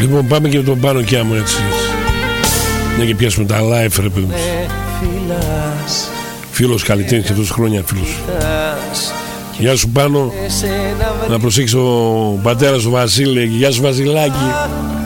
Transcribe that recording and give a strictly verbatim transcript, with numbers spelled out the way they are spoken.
Λοιπόν, πάμε και με τον Πάνο Κιάμο, έτσι. Ναι, και πιάσουμε τα live, ρε παιδί. Φίλος καλλιτέχνης και αυτός χρόνια φίλος. Γεια σου Πάνο. Να προσέξεις ο πατέρας ο Βασίλη. Γεια σου Βασιλάκη.